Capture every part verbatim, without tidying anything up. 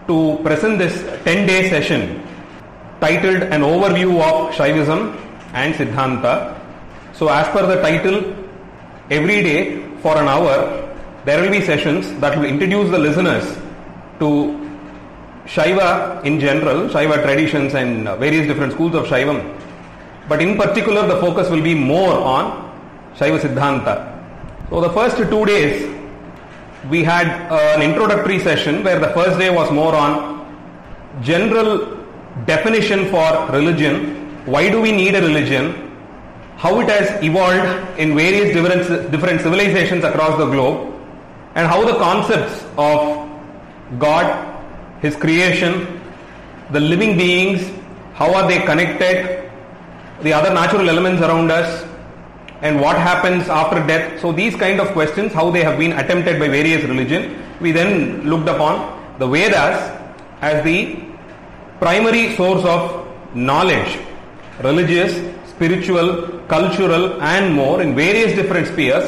to present this ten-day session titled An Overview of Shaivism and Siddhanta. So as per the title, every day for an hour there will be sessions that will introduce the listeners to Shaiva in general, Shaiva traditions and various different schools of Shaivam. But in particular the focus will be more on Shaiva Siddhanta. So the first two days we had uh, an introductory session where the first day was more on general definition for religion. Why do we need a religion? How it has evolved in various different, different civilizations across the globe, and how the concepts of God, His creation, the living beings, how are they connected, the other natural elements around us, and what happens after death. So these kind of questions, how they have been attempted by various religions. We then looked upon the Vedas as the primary source of knowledge, religious, spiritual, cultural and more in various different spheres.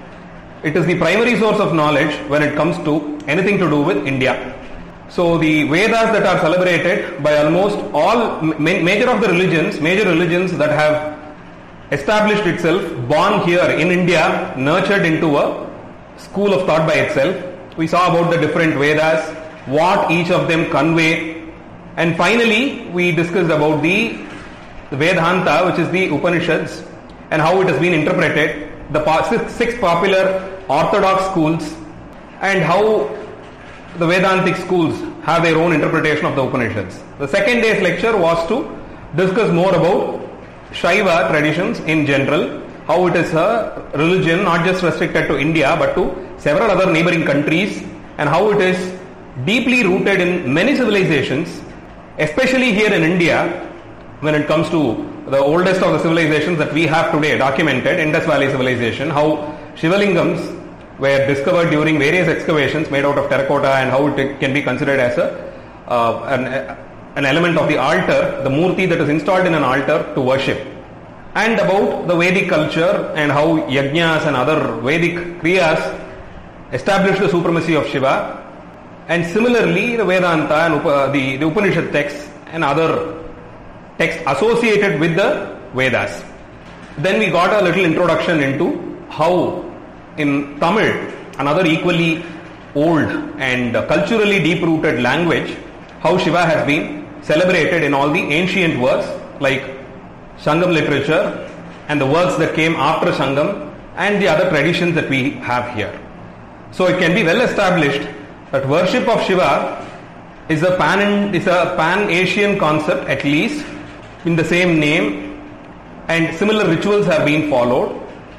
It is the primary source of knowledge when it comes to anything to do with India. So the Vedas that are celebrated by almost all ma- major of the religions, major religions that have established itself, born here in India, nurtured into a school of thought by itself. We saw about the different Vedas, what each of them convey, and finally we discussed about the, the Vedanta, which is the Upanishads, and how it has been interpreted, the pa- six, six popular orthodox schools, and how the Vedantic schools have their own interpretation of the Upanishads. The second day's lecture was to discuss more about Shaiva traditions in general, how it is a religion not just restricted to India but to several other neighboring countries, and how it is deeply rooted in many civilizations, especially here in India when it comes to the oldest of the civilizations that we have today documented, Indus Valley civilization, how Shivalingams were discovered during various excavations made out of terracotta, and how it can be considered as a uh, an, an element of the altar, the murti that is installed in an altar to worship, and about the Vedic culture and how yajnas and other Vedic kriyas established the supremacy of Shiva, and similarly the Vedanta and Up- the, the Upanishad texts and other texts associated with the Vedas. Then we got a little introduction into how in Tamil, another equally old and culturally deep-rooted language, how Shiva has been celebrated in all the ancient works like Sangam literature and the works that came after Sangam and the other traditions that we have here. So it can be well established that worship of Shiva is a pan is a pan-Asian concept, at least in the same name, and similar rituals have been followed.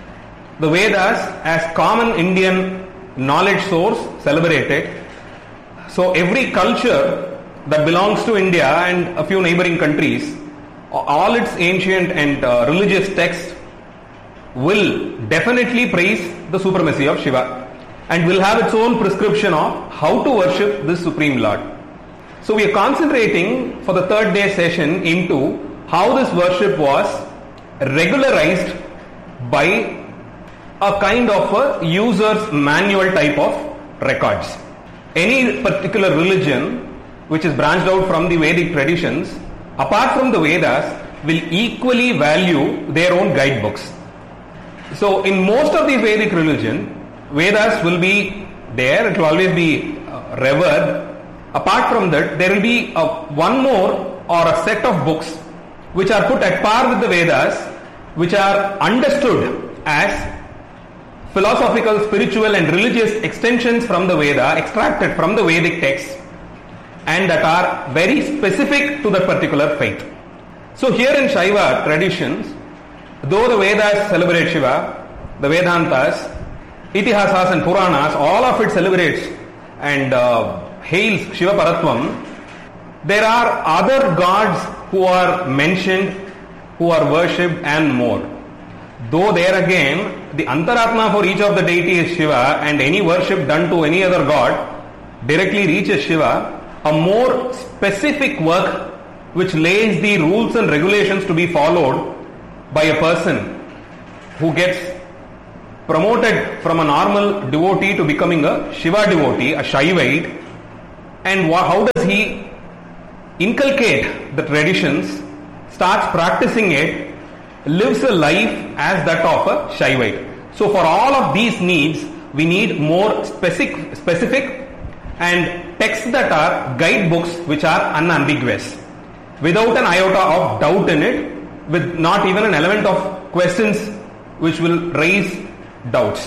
The Vedas as common Indian knowledge source celebrated. So every culture that belongs to India and a few neighboring countries, all its ancient and uh, religious texts will definitely praise the supremacy of Shiva and will have its own prescription of how to worship this Supreme Lord. So we are concentrating for the third day session into how this worship was regularized by a kind of a user's manual type of records. Any particular religion which is branched out from the Vedic traditions, apart from the Vedas, will equally value their own guidebooks. So in most of these Vedic religion, Vedas will be there, it will always be uh, revered. Apart from that, there will be a, one more or a set of books which are put at par with the Vedas, which are understood as philosophical, spiritual and religious extensions from the Veda, extracted from the Vedic texts, and that are very specific to that particular faith. So here in Shaiva traditions, though the Vedas celebrate Shiva, the Vedantas, Itihasas and Puranas, all of it celebrates and uh, hails Shiva Paratvam, there are other gods who are mentioned, who are worshipped and more. Though there again, the Antaratma for each of the deity is Shiva, and any worship done to any other god directly reaches Shiva, a more specific work which lays the rules and regulations to be followed by a person who gets promoted from a normal devotee to becoming a Shiva devotee, a Shaivite, and wha- how does he inculcate the traditions, starts practicing it, lives a life as that of a Shaivite. So for all of these needs, we need more specific, specific and texts that are guidebooks which are unambiguous, without an iota of doubt in it, with not even an element of questions which will raise doubts.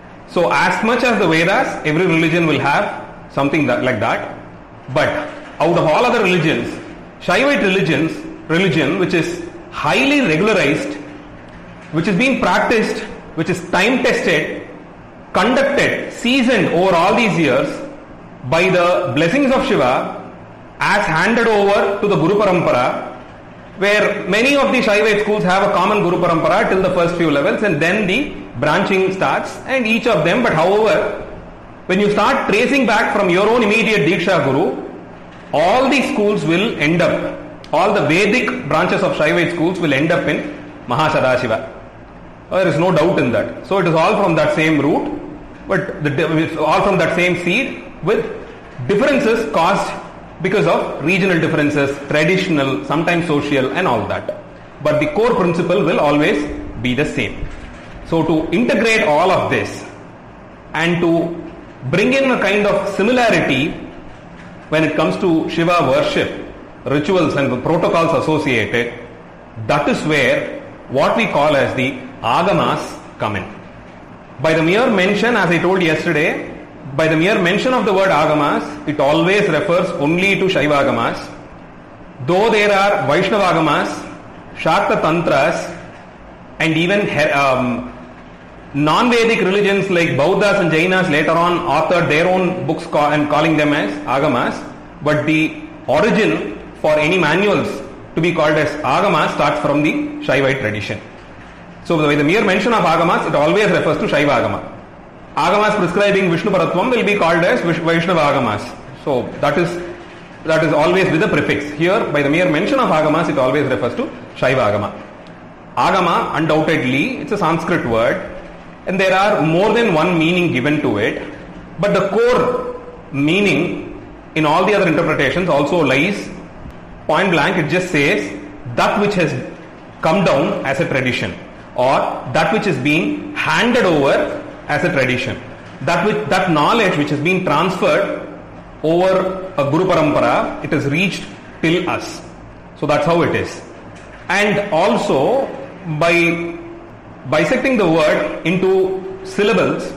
So as much as the Vedas, every religion will have something that, like that. But out of all other religions, Shaivite religions, religion which is highly regularized, which is being practiced, which is time tested, conducted, seasoned over all these years by the blessings of Shiva, as handed over to the Guru Parampara, where many of the Shaivite schools have a common Guru Parampara till the first few levels, and then the branching starts, and each of them, but however, when you start tracing back from your own immediate Diksha Guru, all these schools will end up, all the Vedic branches of Shaivite schools will end up in Mahasadashiva. There is no doubt in that. So it is all from that same root, but the, all from that same seed, with differences caused because of regional differences, traditional, sometimes social, and all that. But the core principle will always be the same. So to integrate all of this and to bring in a kind of similarity when it comes to Shiva worship, rituals and the protocols associated, that is where what we call as the agamas come in. By the mere mention, as I told yesterday, by the mere mention of the word agamas, it always refers only to Shaiva agamas. Though there are Vaishnava agamas, Shakta tantras, and even um, non-Vedic religions like Bauddhas and Jainas later on authored their own books call, and calling them as agamas, but the origin for any manuals to be called as agamas starts from the Shaivite tradition. So by the mere mention of agamas, it always refers to Shaiva agama. Agamas prescribing Vishnu Paratvam will be called as Vaishnava agamas. So that is that is always with a prefix. Here, by the mere mention of agamas, it always refers to Shaiva agama. Agama, undoubtedly, it's a Sanskrit word, and there are more than one meaning given to it. But the core meaning in all the other interpretations also lies point blank. It just says that which has come down as a tradition, or that which is being handed over as a tradition, that which, that knowledge which has been transferred over a Guru Parampara, it has reached till us. So that's how it is. And also, by bisecting the word into syllables,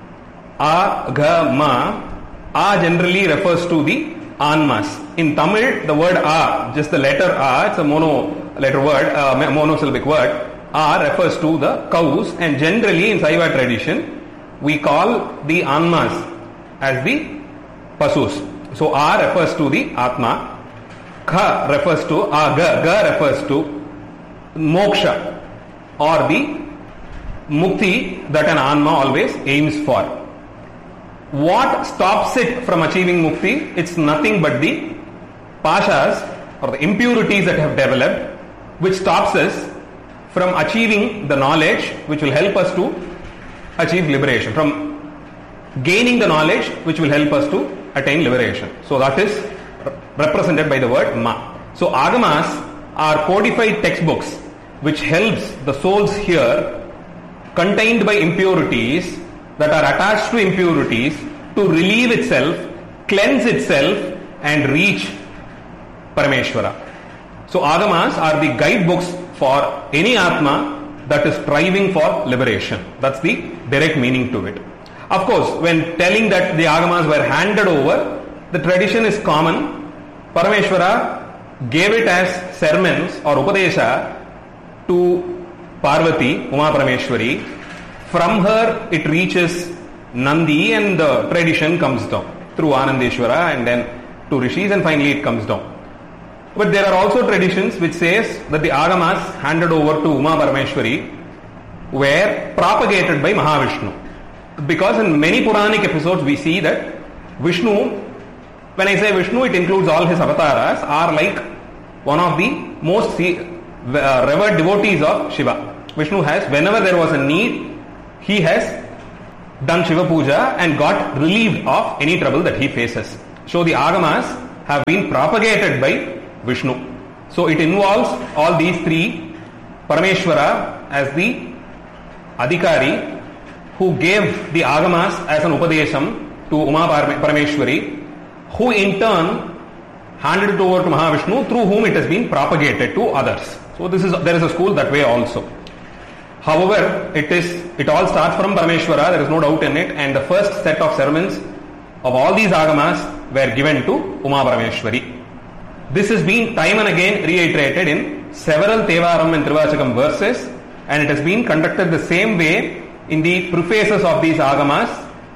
a, ga, ma, a generally refers to the anmas. In Tamil, the word a, just the letter a, it's a mono letter word, a monosyllabic word. A refers to the cows, and generally in Saiva tradition, we call the anmas as the pasus. So A refers to the Atma, Kha refers to, A, Ga, Ga refers to moksha, or the mukti that an anma always aims for. What stops it from achieving mukti? It's nothing but the pashas or the impurities that have developed, which stops us from achieving the knowledge which will help us to achieve liberation, from gaining the knowledge which will help us to attain liberation. So that is represented by the word ma. So agamas are codified textbooks which helps the souls here contained by impurities that are attached to impurities to relieve itself, cleanse itself and reach Parameshwara. So agamas are the guidebooks for any Atma that is striving for liberation. That's the direct meaning to it. Of course, when telling that the agamas were handed over, the tradition is common. Parameshwara gave it as sermons or upadesha to Parvati, Uma Parameshwari. From her it reaches Nandi and the tradition comes down through Anandeshwara and then to Rishis and finally it comes down. But there are also traditions which says that the agamas handed over to Uma Parameshwari were propagated by Mahavishnu. Because in many Puranic episodes we see that Vishnu, when I say Vishnu, it includes all his avatars, are like one of the most revered devotees of Shiva. Vishnu has, whenever there was a need, he has done Shiva Puja and got relieved of any trouble that he faces. So the agamas have been propagated by Vishnu. So it involves all these three, Parameshwara as the Adhikari who gave the agamas as an upadesham to Uma Parameshwari, who in turn handed it over to Mahavishnu, through whom it has been propagated to others. So this is there is a school that way also. However, it is it all starts from Parameshwara, there is no doubt in it, and the first set of sermons of all these agamas were given to Uma Parameshwari. This has been time and again reiterated in several Tevaram and Trivachakam verses, and it has been conducted the same way in the prefaces of these agamas,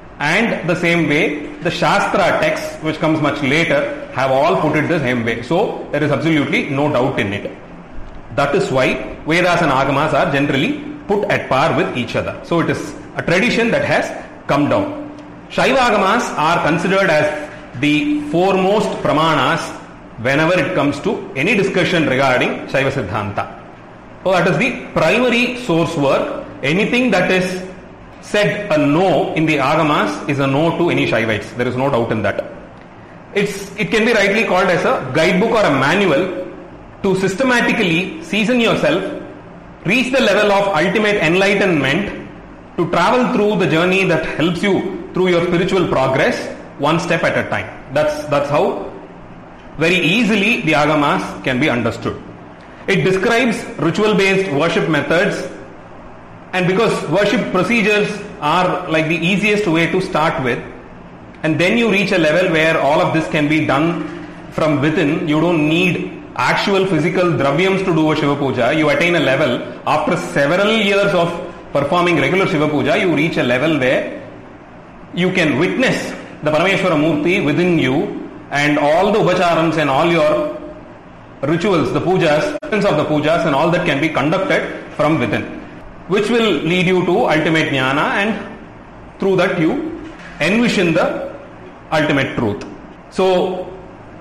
and the same way the Shastra texts, which comes much later, have all put it the same way. So there is absolutely no doubt in it. That is why Vedas and agamas are generally put at par with each other. So it is a tradition that has come down. Shaiva agamas are considered as the foremost pramanas whenever it comes to any discussion regarding Shaiva Siddhanta. So that is the primary source work. Anything that is said a no in the agamas is a no to any Shaivites. There is no doubt in that. It's, it can be rightly called as a guidebook or a manual to systematically season yourself, reach the level of ultimate enlightenment, to travel through the journey that helps you through your spiritual progress one step at a time. That's, that's how very easily the agamas can be understood. It describes ritual-based worship methods, and because worship procedures are like the easiest way to start with, and then you reach a level where all of this can be done from within, you don't need actual physical dravyams to do a Shiva Puja. You attain a level, after several years of performing regular Shiva Puja, you reach a level where you can witness the Parameshwara Murti within you, and all the upacharams and all your rituals, the pujas, of the pujas and all that can be conducted from within, which will lead you to ultimate jnana, and through that you envision the ultimate truth. So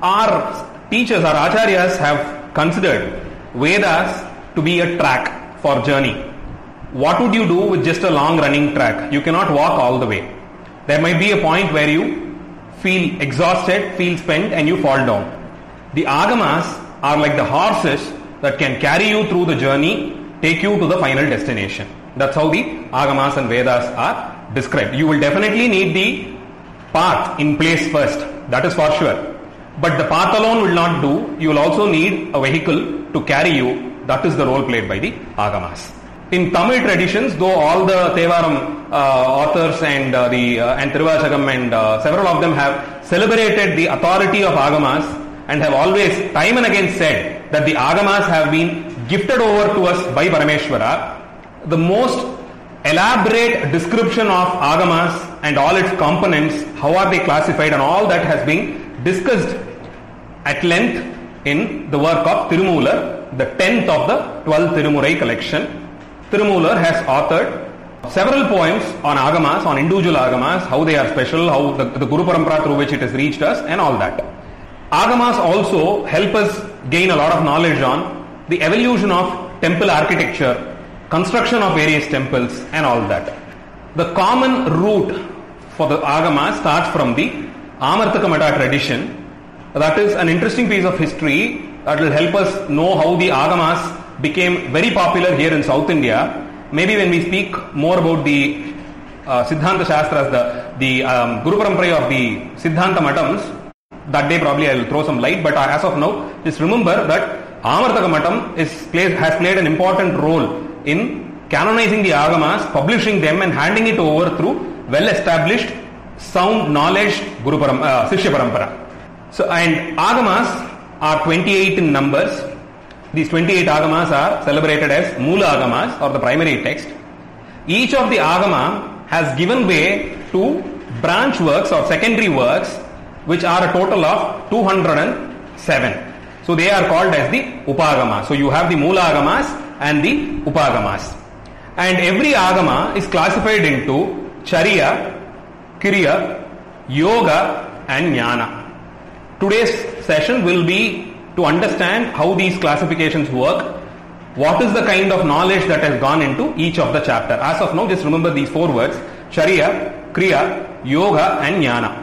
our teachers, our acharyas have considered Vedas to be a track for journey. What would you do with just a long running track? You cannot walk all the way. There might be a point where you feel exhausted, feel spent, and you fall down. The agamas are like the horses that can carry you through the journey, take you to the final destination. That's how the agamas and Vedas are described. You will definitely need the path in place first, that is for sure. But the path alone will not do. You will also need a vehicle to carry you. That is the role played by the agamas. In Tamil traditions, though all the Tevaram uh, authors and uh, the uh, and Trivachakam and uh, several of them have celebrated the authority of agamas and have always time and again said that the agamas have been gifted over to us by Parameshwara, the most elaborate description of agamas and all its components, how are they classified, and all that has been discussed at length in the work of Tirumular, the tenth of the twelfth Tirumurai collection. Tirumular has authored several poems on agamas, on individual agamas, how they are special, how the, the Guru Parampara through which it has reached us, and all that. Agamas also help us gain a lot of knowledge on the evolution of temple architecture, construction of various temples, and all that. The common route for the agamas starts from the Amartaka Matha tradition. That is an interesting piece of history that will help us know how the agamas became very popular here in South India. Maybe when we speak more about the uh, Siddhanta Shastras, the, the um, Guru Parampara of the Siddhanta Matams, that day probably I will throw some light, but as of now, just remember that Amartaka Matam is played, has played an important role in canonizing the agamas, publishing them, and handing it over through well-established, sound knowledge Guru Param, uh, Sishya Parampara. So, and agamas are twenty-eight in numbers. These twenty-eight agamas are celebrated as Mula agamas, or the primary text. Each of the agama has given way to branch works or secondary works, which are a total of two hundred seven. So they are called as the Upagama. So you have the Mula agamas and the Upagamas. And every agama is classified into Charya, Kriya, Yoga, and Jnana. Today's session will be to understand how these classifications work, what is the kind of knowledge that has gone into each of the chapter. As of now, just remember these four words: Charya, Kriya, Yoga, and Jnana.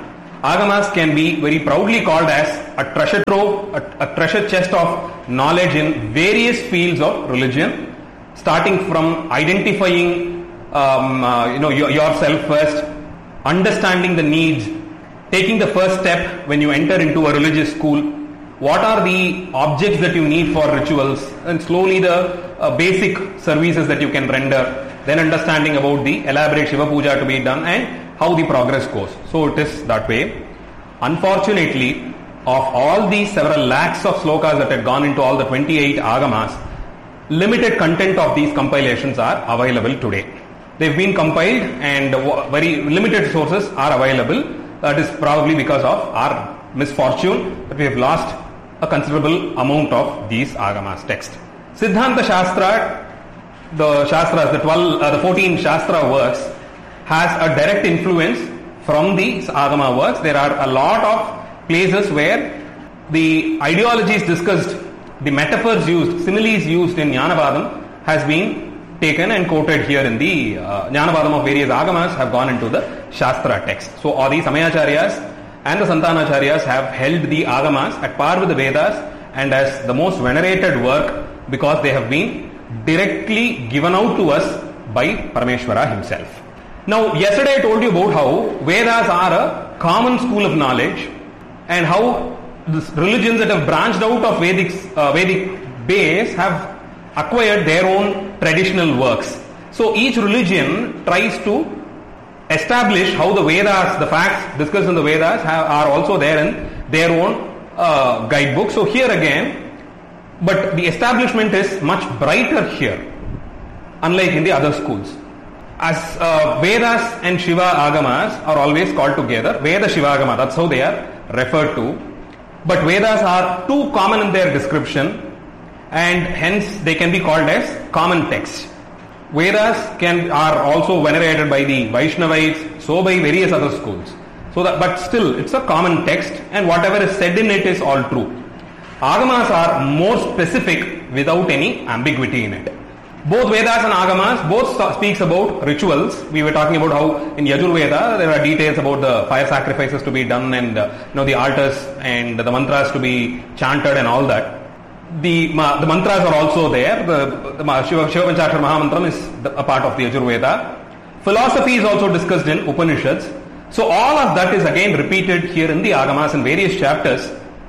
Agamas can be very proudly called as a treasure trove, a, a treasure chest of knowledge in various fields of religion, starting from identifying um, uh, you know your, yourself first, understanding the needs, taking the first step when you enter into a religious school, what are the objects that you need for rituals, and slowly the uh, basic services that you can render, then understanding about the elaborate Shiva Puja to be done and how the progress goes. So it is that way. Unfortunately, of all these several lakhs of slokas that had gone into all the twenty-eight agamas, limited content of these compilations are available today. They've been compiled and very limited sources are available. That is probably because of our misfortune that we have lost a considerable amount of these agamas text. Siddhanta Shastra, the Shastras, the twelve, uh, the fourteen Shastra works, has a direct influence from these agama works. There are a lot of places where the ideologies discussed, the metaphors used, similes used in Jnanabadam has been taken and quoted here in the uh, Jnanabadam of various agamas have gone into the Shastra text. So all the Samayacharyas and the Santanacharyas have held the agamas at par with the Vedas and as the most venerated work because they have been directly given out to us by Parameshwara himself. Now, yesterday I told you about how Vedas are a common school of knowledge and how the religions that have branched out of Vedic, uh, Vedic base have acquired their own traditional works. So each religion tries to establish how the Vedas, the facts discussed in the Vedas have, are also there in their own uh, guidebook. So here again, but the establishment is much brighter here, unlike in the other schools. As uh, Vedas and Shiva Agamas are always called together, Veda Shiva Agama, that's how they are referred to. But Vedas are too common in their description and hence they can be called as common texts. Vedas can are also venerated by the Vaishnavites, so by various other schools. So that, but still, it's a common text and whatever is said in it is all true. Agamas are more specific without any ambiguity in it. Both Vedas and Agamas, both speaks about rituals. We were talking about how in Yajurveda there are details about the fire sacrifices to be done and uh, you know the altars and the mantras to be chanted and all that. The, uh, the mantras are also there. The, the Shiva, Shiva Panchakshara Mahamantram is the, a part of the Yajurveda. Philosophy is also discussed in Upanishads. So all of that is again repeated here in the Agamas in various chapters,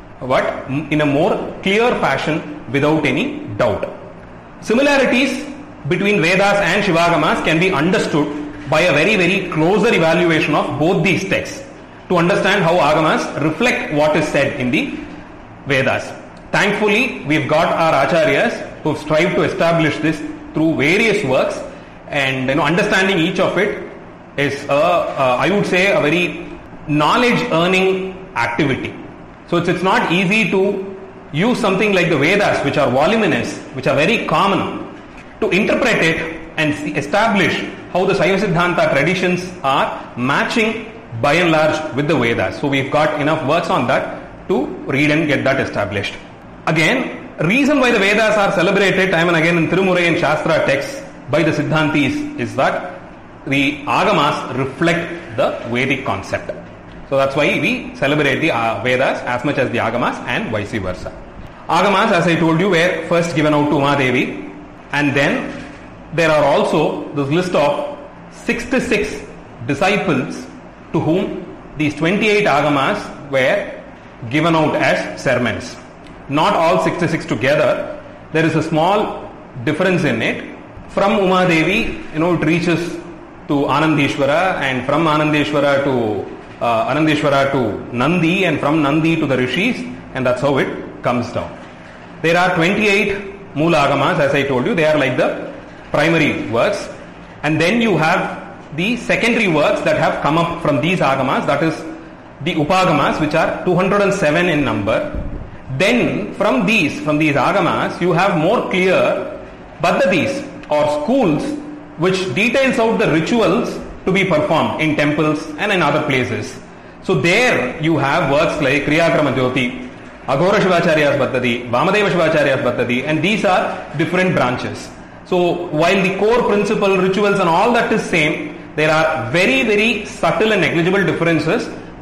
but in a more clear fashion without any doubt. Similarities between Vedas and Shivagamas can be understood by a very very closer evaluation of both these texts to understand how Agamas reflect what is said in the Vedas. Thankfully, we've got our Acharyas who strive to establish this through various works, and you know, understanding each of it is, a, uh, I would say, a very knowledge-earning activity. So it's, it's not easy to use something like the Vedas, which are voluminous, which are very common, to interpret it and establish how the Shaiva Siddhanta traditions are matching by and large with the Vedas. So we've got enough works on that to read and get that established. Again, reason why the Vedas are celebrated time and again in Tirumurai and Shastra texts by the Siddhantis is that the Agamas reflect the Vedic concept. So that's why we celebrate the uh, Vedas as much as the Agamas and vice versa. Agamas, as I told you, were first given out to Umadevi, and then there are also this list of sixty-six disciples to whom these twenty-eight Agamas were given out as sermons. Not all sixty-six together. There is a small difference in it. From Umadevi, you know, it reaches to Anandeshwara, and from Anandeshwara to uh, Anandeshwara to Nandi, and from Nandi to the Rishis, and that's how it comes down. There are twenty-eight Moola Agamas, as I told you. They are like the primary works, and then you have the secondary works that have come up from these Agamas, that is the Upagamas, which are two hundred seven in number. Then from these, from these Agamas, you have more clear Paddhatis or schools which details out the rituals to be performed in temples and in other places. So there you have works like Kriyakrama Jyoti, Aghora Shivacharya's Paddhati, Vamadeva Shivacharya's Paddhati, and these are different branches. So while the core principle, rituals and all that is same, there are very very subtle and negligible differences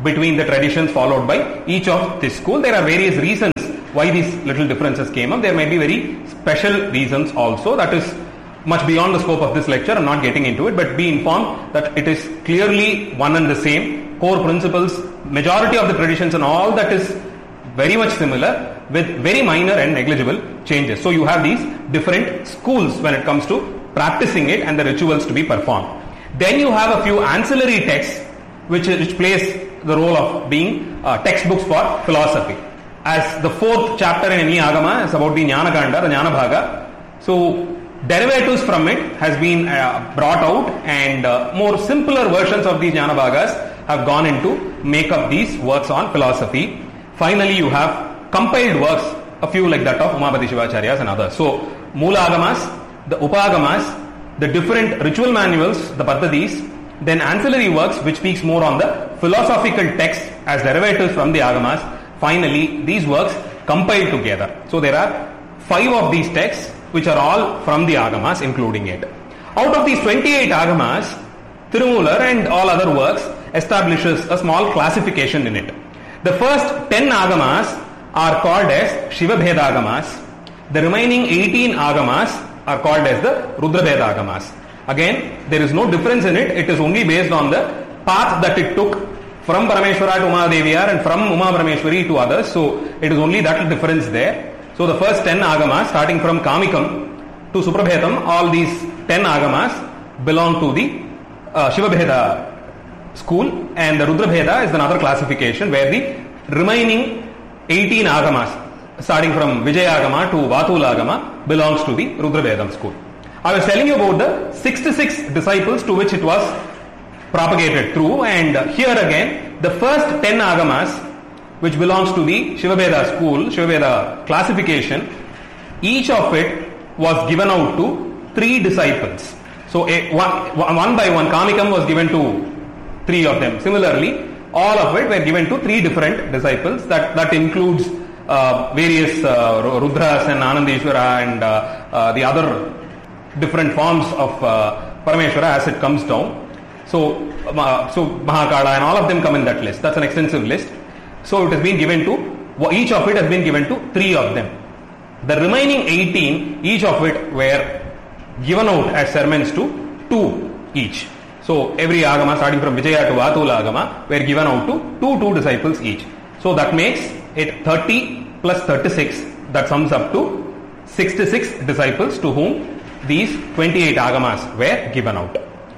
between the traditions followed by each of this school. There are various reasons why these little differences came up. There may be very special reasons also. That is much beyond the scope of this lecture. I'm not getting into it, but be informed that it is clearly one and the same. Core principles, majority of the traditions and all that is very much similar with very minor and negligible changes. So you have these different schools when it comes to practicing it and the rituals to be performed. Then you have a few ancillary texts which, which plays the role of being uh, textbooks for philosophy. As the fourth chapter in any Agama is about the Jnana Kanda, the Jnana Bhaga. So derivatives from it has been uh, brought out, and uh, more simpler versions of these Jnana Bhagas have gone into make up these works on philosophy. Finally, you have compiled works, a few like that of Umapati Shivacharyas and others. So Moola Agamas, the Upagamas, the different ritual manuals, the Paddhadis, then ancillary works which speaks more on the philosophical texts as derivatives from the Agamas. Finally, these works compiled together. So there are five of these texts which are all from the Agamas, including it. Out of these twenty-eight Agamas, Tirumular and all other works establishes a small classification in it. The first ten Agamas are called as Shivabheda Agamas. The remaining eighteen Agamas are called as the Rudrabheda Agamas. Again, there is no difference in it. It is only based on the path that it took from Parameshwara to Uma Deviyar and from Uma Parameshwari to others. So it is only that difference there. So the first ten Agamas, starting from Kamikam to Suprabhetam, all these ten Agamas belong to the uh, Shivabheda school, and the Rudrabheda is another classification where the remaining eighteen Agamas, starting from Vijaya Agama to Vatula Agama, belongs to the Rudrabhedam school. I was telling you about the sixty-six disciples to which it was propagated through, and here again the first ten Agamas which belongs to the Shivabheda school, Shivabheda classification, each of it was given out to three disciples. So a, one, one by one, Kamikam was given to three of them. Similarly, all of it were given to three different disciples. That, that includes uh, various uh, Rudras and Anandeshwara and uh, uh, the other different forms of uh, Parameshwara as it comes down. So, uh, so Mahakala and all of them come in that list. That's an extensive list. So it has been given to, each of it has been given to three of them. The remaining eighteen, each of it were given out as sermons to two each. So every Agama starting from Vijaya to Vatula Agama were given out to two, two disciples each. So that makes it thirty plus thirty-six, that sums up to sixty-six disciples to whom these twenty-eight Agamas were given out.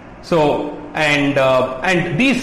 So, and, uh, and these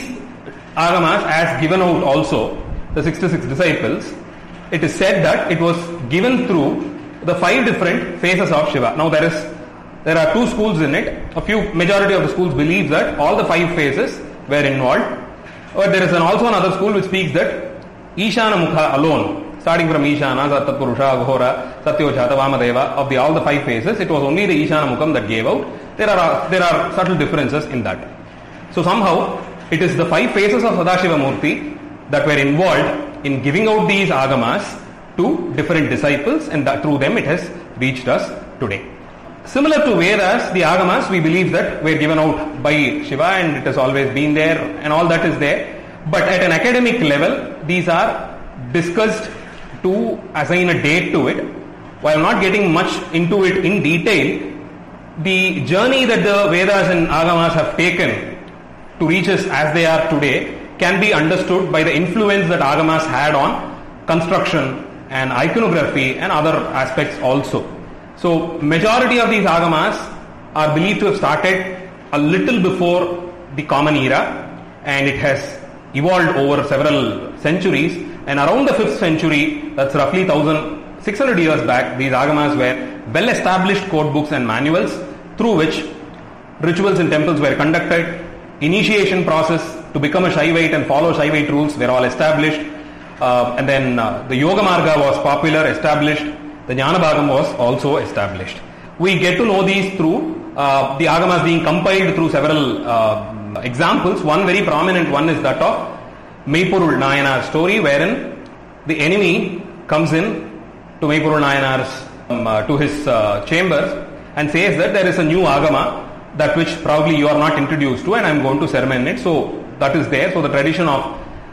Agamas as given out also, the sixty-six disciples, it is said that it was given through the five different phases of Shiva. Now there is, there are two schools in it. A few, majority of the schools believe that all the five phases were involved. But there is an, also another school which speaks that Ishana Mukha alone, starting from Ishana, Sattatpurusha, Ghora, Satyojata, Vamadeva, of the all the five phases, it was only the Ishana Mukham that gave out. There are, there are subtle differences in that. So somehow, it is the five phases of Sadashiva Murti that were involved in giving out these Agamas to different disciples, and that through them it has reached us today. Similar to Vedas, the Agamas we believe that were given out by Shiva and it has always been there and all that is there. But at an academic level, these are discussed to assign a date to it. While not getting much into it in detail, the journey that the Vedas and Agamas have taken to reach us as they are today can be understood by the influence that Agamas had on construction and iconography and other aspects also. So majority of these Agamas are believed to have started a little before the Common Era, and it has evolved over several centuries, and around the fifth century, that's roughly sixteen hundred years back, these Agamas were well established code books and manuals through which rituals in temples were conducted, initiation process to become a Shaivite and follow Shaivite rules were all established, uh, and then uh, the Yoga Marga was popular, established, the Jnana Bhagam was also established. We get to know these through uh, the Agamas being compiled through several uh, examples. One very prominent one is that of Meipurul Nayanar's story, wherein the enemy comes in to Meipurul Nayanar's um, uh, to his uh, chambers and says that there is a new Agama, that which probably you are not introduced to, and I am going to sermon it. So that is there. So the tradition of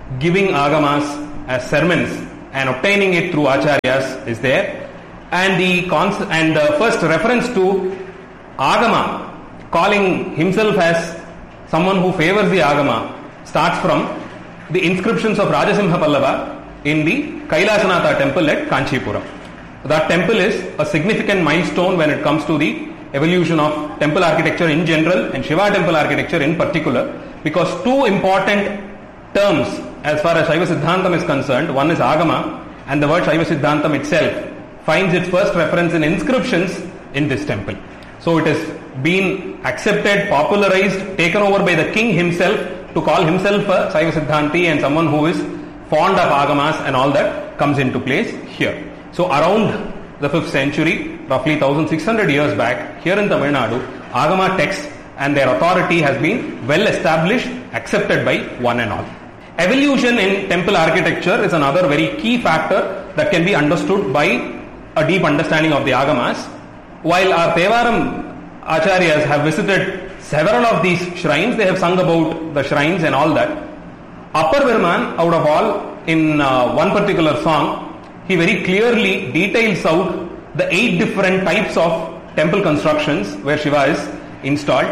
giving agamas as sermons and obtaining it through acharyas is there. And the cons- and the first reference to agama, calling himself as someone who favors the agama, starts from the inscriptions of Rajasimha Pallava in the Kailasanatha temple at Kanchipuram. That temple is a significant milestone when it comes to the evolution of temple architecture in general and Shiva temple architecture in particular, because two important terms as far as Shaiva Siddhantam is concerned, one is agama, and the word Shaiva Siddhantam itself finds its first reference in inscriptions in this temple. So it has been accepted, popularized, taken over by the king himself to call himself a Shaiva Siddhanti, and someone who is fond of agamas and all that comes into place here. So around the fifth century, roughly sixteen hundred years back, here in Tamil Nadu, agama texts and their authority has been well established, accepted by one and all. Evolution in temple architecture is another very key factor that can be understood by a deep understanding of the agamas. While our Tevaram acharyas have visited several of these shrines, they have sung about the shrines and all that. Appar Peruman, out of all, in uh, one particular song, he very clearly details out the eight different types of temple constructions where Shiva is installed,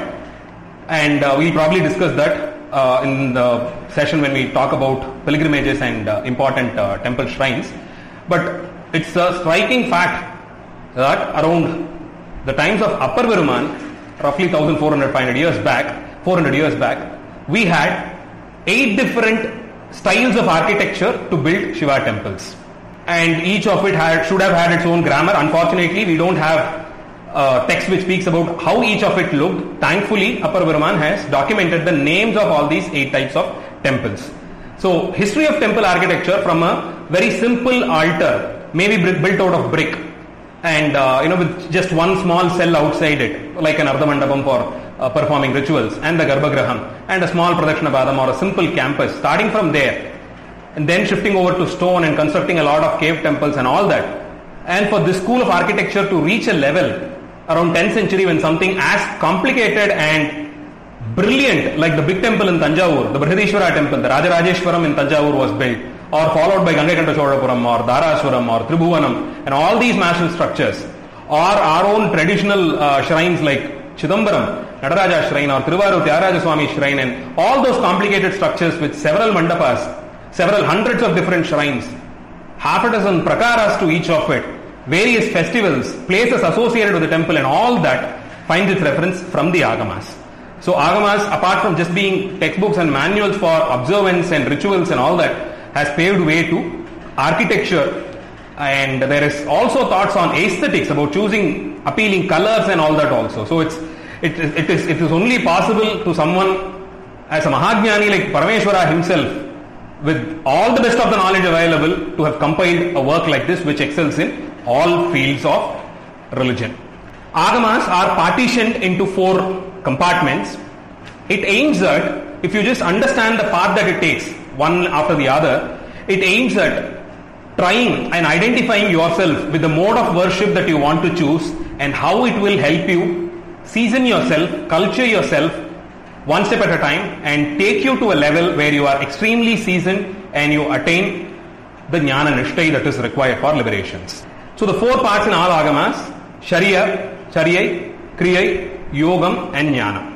and uh, we'll probably discuss that uh, in the session when we talk about pilgrimages and uh, important uh, temple shrines. But it's a striking fact that around the times of Appar Peruman, roughly fourteen hundred, five hundred years back, four hundred years back, we had eight different styles of architecture to build Shiva temples. And each of it had, should have had its own grammar. Unfortunately, we don't have a text which speaks about how each of it looked. Thankfully, Appar Peruman has documented the names of all these eight types of temples. So, history of temple architecture from a very simple altar, maybe built out of brick, and uh, you know, with just one small cell outside it, like an Ardhamandapam for uh, performing rituals, and the Garbhagraham, and a small Pradakshina Padam or a simple campus, starting from there, and then shifting over to stone and constructing a lot of cave temples and all that. And for this school of architecture to reach a level around tenth century when something as complicated and brilliant like the big temple in Tanjavur, the Brihadishwara temple, the Rajarajeshwaram in Tanjavur was built, or followed by Gangakanta Cholapuram or Dharaswaram or Tribhuvanam, and all these massive structures, or our own traditional uh, shrines like Chidambaram, Nadaraja shrine, or Tiruvaru Tyagaraja Swami shrine, and all those complicated structures with several mandapas, several hundreds of different shrines, half a dozen prakaras to each of it, various festivals, places associated with the temple, and all that finds its reference from the agamas. So agamas, apart from just being textbooks and manuals for observance and rituals and all that, has paved way to architecture, and there is also thoughts on aesthetics about choosing appealing colors and all that also. So it's it, it is it is only possible to someone as a Mahajnani like Parameshwara himself, with all the best of the knowledge available, to have compiled a work like this which excels in all fields of religion. Agamas are partitioned into four compartments. It aims at, if you just understand the path that it takes, one after the other, it aims at trying and identifying yourself with the mode of worship that you want to choose and how it will help you season yourself, culture yourself one step at a time, and take you to a level where you are extremely seasoned and you attain the jnana nishtai that is required for liberations. So the four parts in all agamas: Shariya, Charyai, Kriyai, Yogam and Jnana.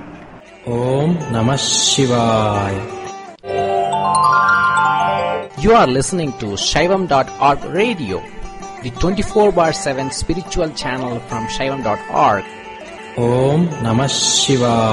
Om Namah Shivaya. You are listening to Shaivam dot org radio, the twenty-four bar seven spiritual channel from Shaivam dot org. Om Namah Shivaya.